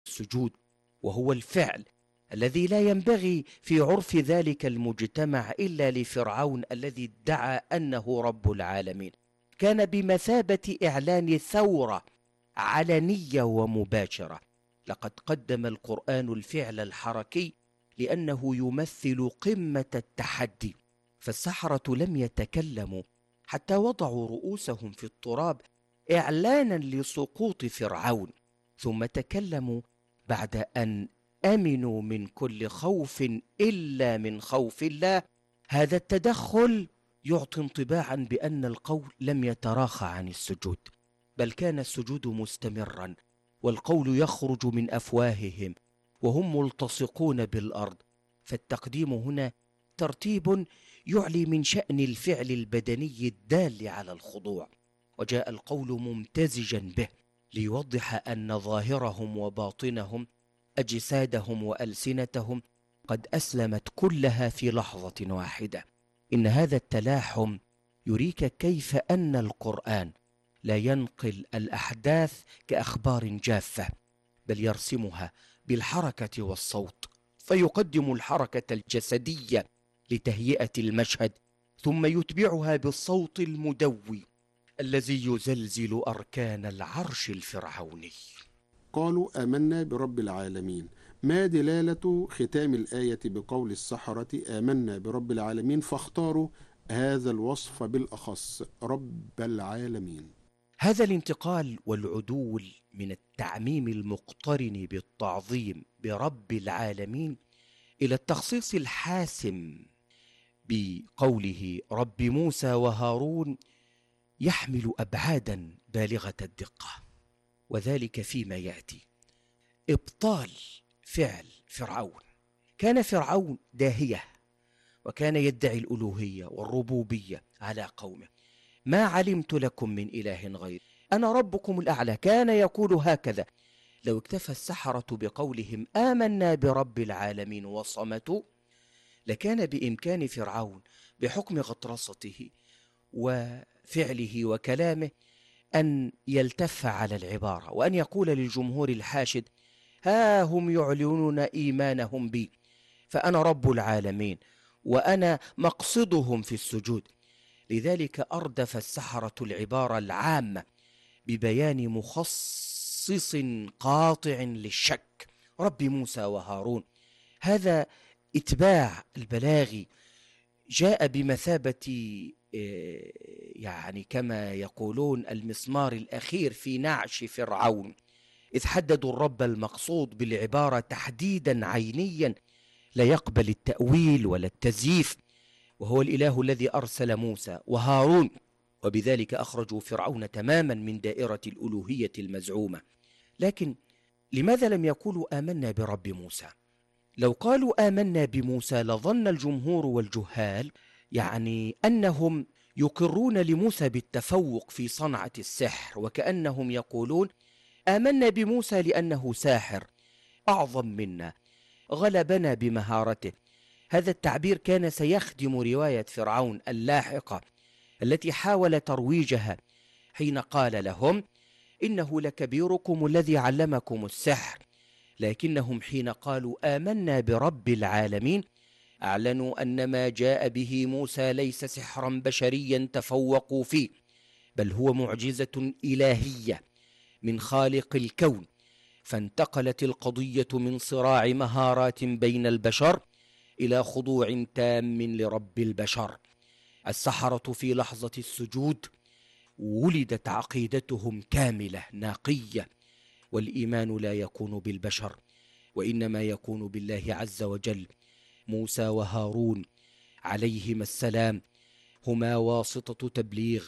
السجود، وهو الفعل الذي لا ينبغي في عرف ذلك المجتمع إلا لفرعون الذي ادعى أنه رب العالمين. كان بمثابة إعلان ثورة علنية ومباشرة. لقد قدم القرآن الفعل الحركي لأنه يمثل قمة التحدي، فالسحرة لم يتكلموا حتى وضعوا رؤوسهم في التراب إعلانا لسقوط فرعون، ثم تكلموا بعد أن أمنوا من كل خوف إلا من خوف الله. هذا التدخل يعطي انطباعا بأن القول لم يتراخى عن السجود، بل كان السجود مستمرا والقول يخرج من أفواههم وهم ملتصقون بالأرض. فالتقديم هنا ترتيب يعلي من شأن الفعل البدني الدال على الخضوع، وجاء القول ممتزجا به ليوضح أن ظاهرهم وباطنهم، أجسادهم وألسنتهم، قد أسلمت كلها في لحظة واحدة. إن هذا التلاحم يريك كيف أن القرآن لا ينقل الأحداث كأخبار جافة، بل يرسمها بالحركة والصوت، فيقدم الحركة الجسدية لتهيئة المشهد، ثم يتبعها بالصوت المدوي الذي يزلزل أركان العرش الفرعوني. قالوا آمنا برب العالمين. ما دلالة ختام الآية بقول السحرة آمنا برب العالمين، فاختاروا هذا الوصف بالأخص، رب العالمين؟ هذا الانتقال والعدول من التعميم المقترن بالتعظيم برب العالمين إلى التخصيص الحاسم بقوله رب موسى وهارون يحمل أبعادا بالغة الدقة، وذلك فيما يأتي: إبطال فعل فرعون. كان فرعون داهية، وكان يدعي الألوهية والربوبية على قومه. ما علمت لكم من إله غيري، أنا ربكم الأعلى. كان يقول هكذا. لو اكتفى السحرة بقولهم آمنا برب العالمين وصمتوا، لكان بإمكان فرعون بحكم غطرسته وفعله وكلامه أن يلتف على العبارة وأن يقول للجمهور الحاشد: ها هم يعلنون إيمانهم بي، فأنا رب العالمين وأنا مقصدهم في السجود. لذلك أردف السحرة العبارة العامة ببيان مخصص قاطع للشك: رب موسى وهارون. هذا إتباع البلاغي جاء بمثابة يعني كما يقولون المسمار الأخير في نعش فرعون، إذ حددوا الرب المقصود بالعبارة تحديدا عينيا لا يقبل التأويل ولا التزييف، وهو الإله الذي أرسل موسى وهارون، وبذلك أخرجوا فرعون تماما من دائرة الألوهية المزعومة. لكن لماذا لم يقولوا آمنا برب موسى؟ لو قالوا آمنا بموسى لظن الجمهور والجهال يعني أنهم يقرون لموسى بالتفوق في صنعة السحر، وكأنهم يقولون آمنا بموسى لأنه ساحر أعظم منا، غلبنا بمهارته. هذا التعبير كان سيخدم رواية فرعون اللاحقة التي حاول ترويجها حين قال لهم إنه لكبيركم الذي علمكم السحر، لكنهم حين قالوا آمنا برب العالمين أعلنوا أن ما جاء به موسى ليس سحرا بشريا تفوقوا فيه، بل هو معجزة إلهية من خالق الكون. فانتقلت القضية من صراع مهارات بين البشر إلى خضوع تام لرب البشر. السحرة في لحظة السجود ولدت عقيدتهم كاملة نقية، والإيمان لا يكون بالبشر وإنما يكون بالله عز وجل. موسى وهارون عليهما السلام هما واسطة تبليغ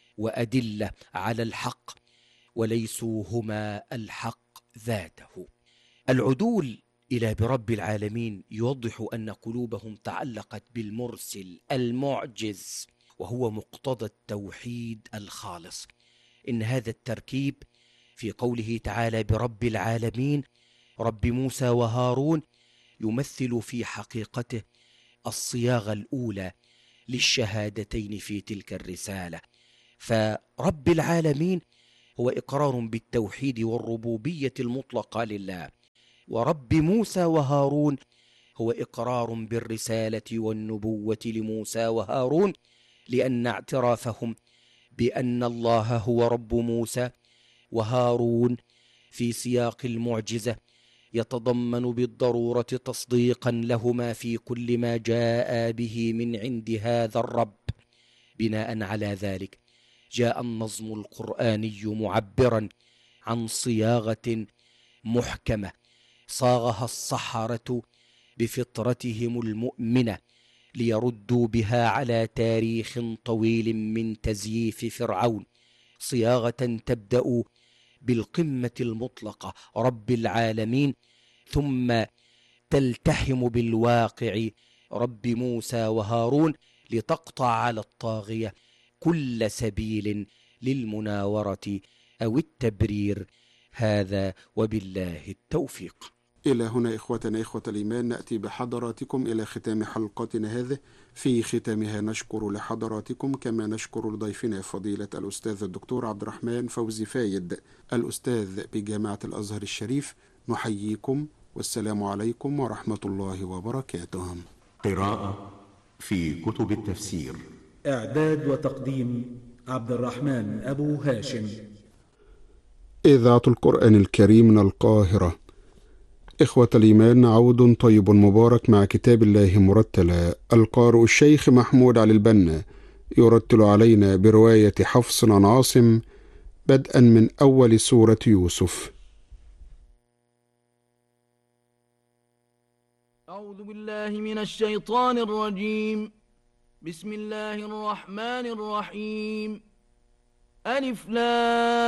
وأدلة على الحق، وليسوا هما الحق ذاته. العدول إلى برب العالمين يوضح أن قلوبهم تعلقت بالمرسل المعجز، وهو مقتضى التوحيد الخالص. إن هذا التركيب في قوله تعالى برب العالمين رب موسى وهارون يمثل في حقيقته الصياغة الأولى للشهادتين في تلك الرسالة. فرب العالمين هو إقرار بالتوحيد والربوبية المطلقة لله، ورب موسى وهارون هو إقرار بالرسالة والنبوة لموسى وهارون، لأن اعترافهم بأن الله هو رب موسى وهارون في سياق المعجزة يتضمن بالضرورة تصديقا لهما في كل ما جاء به من عند هذا الرب. بناء على ذلك جاء النظم القرآني معبرا عن صياغة محكمة صاغها السحرة بفطرتهم المؤمنة ليردوا بها على تاريخ طويل من تزييف فرعون، صياغة تبدأ بالقمة المطلقة رب العالمين، ثم تلتحم بالواقع رب موسى وهارون لتقطع على الطاغية كل سبيل للمناورة أو التبرير. هذا وبالله التوفيق. إلى هنا إخوتنا إخوة الإيمان نأتي بحضراتكم إلى ختام حلقتنا هذه. في ختامها نشكر لحضراتكم كما نشكر لضيفنا فضيلة الأستاذ الدكتور عبد الرحمن فوزي فايد الأستاذ بجامعة الأزهر الشريف. نحييكم والسلام عليكم ورحمة الله وبركاته. قراءة في كتب التفسير. إعداد وتقديم عبد الرحمن أبو هاشم. إذاعة القرآن الكريم من القاهرة. إخوة الإيمان، عود طيب مبارك مع كتاب الله مرتلا. القارئ الشيخ محمود علي البنا يرتل علينا برواية حفص عن عاصم بدءا من أول سورة يوسف. أعوذ بالله من الشيطان الرجيم. بسم الله الرحمن الرحيم. ألف لام